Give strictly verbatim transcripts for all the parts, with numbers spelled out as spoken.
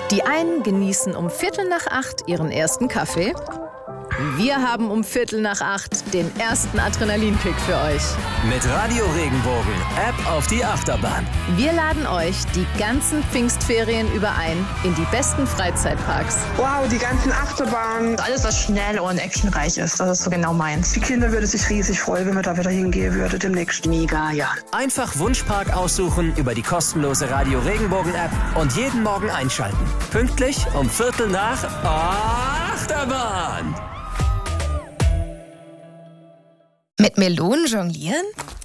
Die einen genießen um Viertel nach acht ihren ersten Kaffee. Wir haben um Viertel nach acht den ersten Adrenalinkick für euch. Mit Radio Regenbogen, App auf die Achterbahn. Wir laden euch die ganzen Pfingstferien über ein in die besten Freizeitparks. Wow, die ganzen Achterbahnen. Alles, was schnell und actionreich ist, das ist so genau meins. Die Kinder würden sich riesig freuen, wenn wir da wieder hingehen würden demnächst. Mega, ja. Einfach Wunschpark aussuchen über die kostenlose Radio Regenbogen App und jeden Morgen einschalten. Pünktlich um Viertel nach Achterbahn. Mit Melonen jonglieren?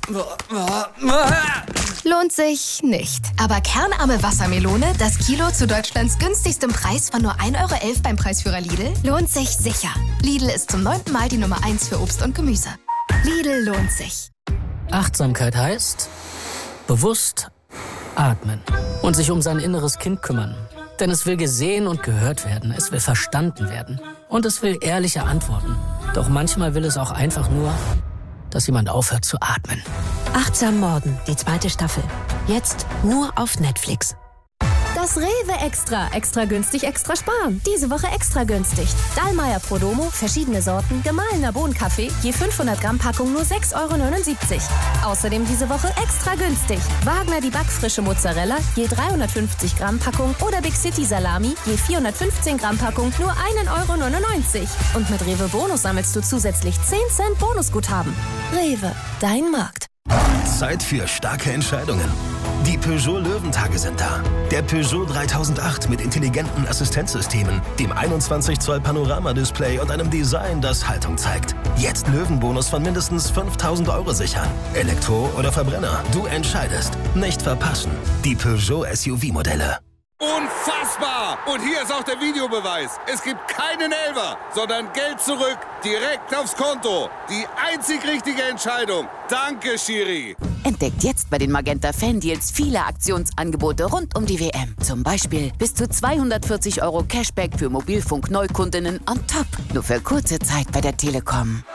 Lohnt sich nicht. Aber kernarme Wassermelone, das Kilo zu Deutschlands günstigstem Preis von nur ein Euro elf beim Preisführer Lidl, lohnt sich sicher. Lidl ist zum neunten Mal die Nummer eins für Obst und Gemüse. Lidl lohnt sich. Achtsamkeit heißt bewusst atmen und sich um sein inneres Kind kümmern. Denn es will gesehen und gehört werden, es will verstanden werden und es will ehrliche Antworten. Doch manchmal will es auch einfach nur, dass jemand aufhört zu atmen. Achtsam Morgen, die zweite Staffel. Jetzt nur auf Netflix. Das Rewe Extra. Extra günstig, extra sparen. Diese Woche extra günstig. Dallmayr Prodomo, verschiedene Sorten, gemahlener Bohnenkaffee, je fünfhundert Gramm Packung nur sechs Euro neunundsiebzig. Außerdem diese Woche extra günstig. Wagner die backfrische Mozzarella, je dreihundertfünfzig Gramm Packung oder Big City Salami, je vierhundertfünfzehn Gramm Packung nur ein Euro neunundneunzig. Und mit Rewe Bonus sammelst du zusätzlich zehn Cent Bonusguthaben. Rewe, dein Markt. Zeit für starke Entscheidungen. Die Peugeot Löwentage sind da. Der Peugeot dreitausendacht mit intelligenten Assistenzsystemen, dem einundzwanzig Zoll Panoramadisplay und einem Design, das Haltung zeigt. Jetzt Löwenbonus von mindestens fünftausend Euro sichern. Elektro oder Verbrenner, du entscheidest. Nicht verpassen. Die Peugeot S U V-Modelle. Unfassbar! Und hier ist auch der Videobeweis. Es gibt keinen Elfer, sondern Geld zurück, direkt aufs Konto. Die einzig richtige Entscheidung. Danke, Schiri. Entdeckt jetzt bei den Magenta Fan-Deals viele Aktionsangebote rund um die W M. Zum Beispiel bis zu zweihundertvierzig Euro Cashback für Mobilfunk-Neukundinnen on top. Nur für kurze Zeit bei der Telekom.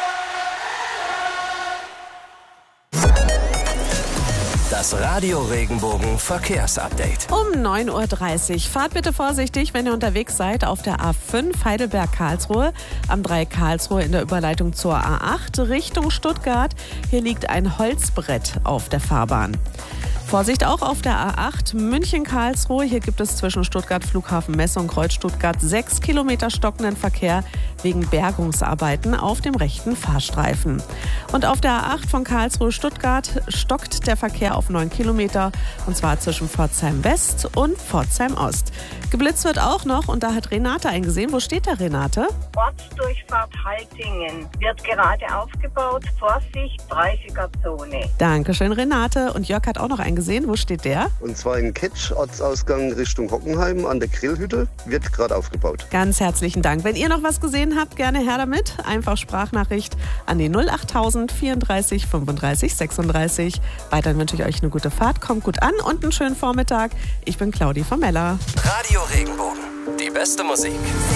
Das Radio Regenbogen Verkehrsupdate. Um neun Uhr dreißig. Fahrt bitte vorsichtig, wenn ihr unterwegs seid auf der A fünf Heidelberg-Karlsruhe, am drei Karlsruhe in der Überleitung zur A acht Richtung Stuttgart. Hier liegt ein Holzbrett auf der Fahrbahn. Vorsicht auch auf der A acht München-Karlsruhe. Hier gibt es zwischen Stuttgart Flughafen Messe und Kreuz Stuttgart sechs Kilometer stockenden Verkehr wegen Bergungsarbeiten auf dem rechten Fahrstreifen. Und auf der A acht von Karlsruhe Stuttgart stockt der Verkehr auf neun Kilometer und zwar zwischen Pforzheim West und Pforzheim Ost. Geblitzt wird auch noch und da hat Renate eingesehen. Wo steht da, Renate? Ortsdurchfahrt Haltingen wird gerade aufgebaut. Vorsicht, dreißiger Zone. Dankeschön, Renate. Und Jörg hat auch noch eingesehen. Wo steht der? Und zwar in Ketsch, Ortsausgang Richtung Hockenheim an der Grillhütte, wird gerade aufgebaut. Ganz herzlichen Dank. Wenn ihr noch was gesehen habt, gerne her damit. Einfach Sprachnachricht an die null achttausend vierunddreißig fünfunddreißig sechsunddreißig. Weiterhin wünsche ich euch eine gute Fahrt. Kommt gut an und einen schönen Vormittag. Ich bin Claudi von Meller. Radio Regenbogen. Die beste Musik.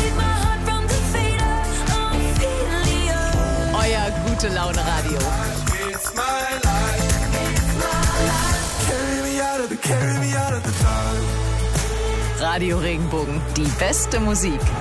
Euer Gute-Laune-Radio. Radio Regenbogen, die beste Musik.